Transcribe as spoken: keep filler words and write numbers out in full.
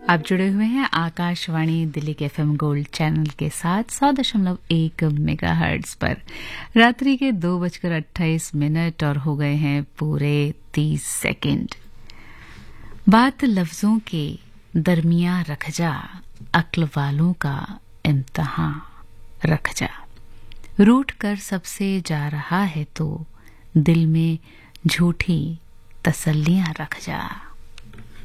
आप जुड़े हुए हैं आकाशवाणी दिल्ली के एफएम गोल्ड चैनल के साथ सौ दशमलव एक मेगा हर्ट्ज पर। रात्रि के दो बजकर अट्ठाईस मिनट और हो गए हैं पूरे तीस सेकंड। बात लफ्जों के दरमिया रख जा, अक्ल वालों का इम्तहां रख जा। रूठ कर सबसे जा रहा है तो दिल में झूठी तसल्लियां रख जा।